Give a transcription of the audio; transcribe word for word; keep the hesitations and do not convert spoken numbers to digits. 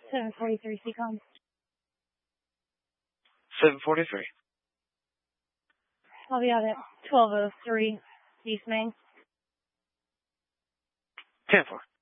seven forty-three C COM. seven forty-three. I'll be out at twelve oh three East Main. ten four.